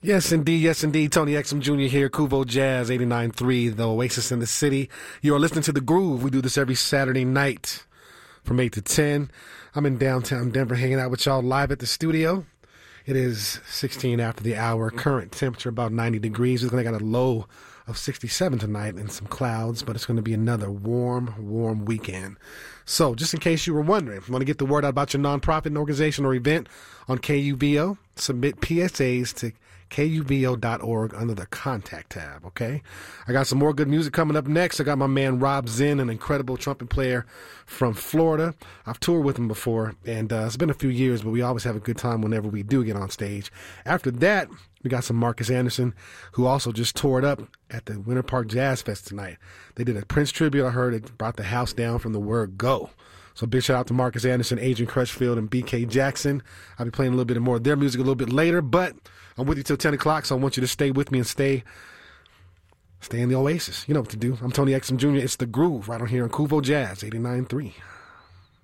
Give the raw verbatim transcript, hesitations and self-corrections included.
Yes, indeed. Yes, indeed. Tony Exum Junior here, Kuvo Jazz eighty-nine point three, the Oasis in the City. You are listening to The Groove. We do this every Saturday night from eight to ten. I'm in downtown Denver hanging out with y'all live at the studio. It is sixteen after the hour. Current temperature about ninety degrees. We're going to got a low of sixty-seven tonight and some clouds, but it's going to be another warm, warm weekend. So just in case you were wondering, if you want to get the word out about your nonprofit organization or event on K U V O, submit P S As to K U V O dot org under the contact tab, okay? I got some more good music coming up next. I got my man Rob Zinn, an incredible trumpet player from Florida. I've toured with him before, and uh, it's been a few years, but we always have a good time whenever we do get on stage. After that, we got some Marcus Anderson, who also just toured up at the Winter Park Jazz Fest tonight. They did a Prince tribute. I heard it brought the house down from the word go. So big shout out to Marcus Anderson, Adrian Crutchfield, and B K Jackson. I'll be playing a little bit more of their music a little bit later, but I'm with you till ten o'clock, so I want you to stay with me and stay stay in the Oasis. You know what to do. I'm Tony Exum Junior It's The Groove right on here on Kuvo Jazz eighty-nine point three.